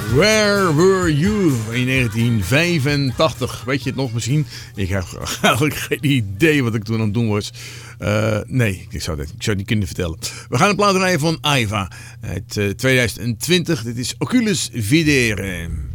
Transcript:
Where Were You in 1985. Weet je het nog misschien? Ik heb eigenlijk geen idee wat ik toen aan het doen was. Nee, ik zou het niet kunnen vertellen. We gaan een plaat rijden van Aiva uit 2020. Dit is Oculus Videre.